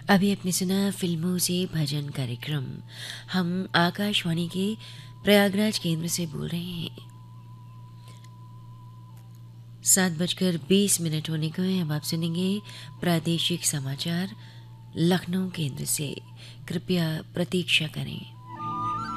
अभी आपने सुना फिल्मों से भजन कार्यक्रम। हम आकाशवाणी के प्रयागराज केंद्र से बोल रहे हैं। 7:20 होने को है। अब आप सुनेंगे प्रादेशिक समाचार लखनऊ केंद्र से। कृपया प्रतीक्षा करें।